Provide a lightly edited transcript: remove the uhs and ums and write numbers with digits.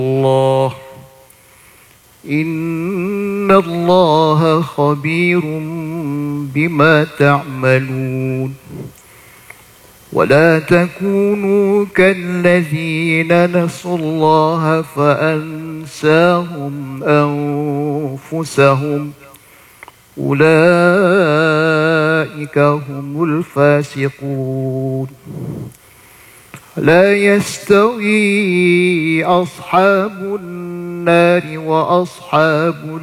الله إن الله خبير بما تعملون ولا تكونوا كالذين نسوا الله فأنساهم أنفسهم أولئك هم الفاسقون لا يستوي أصحاب النار وأصحاب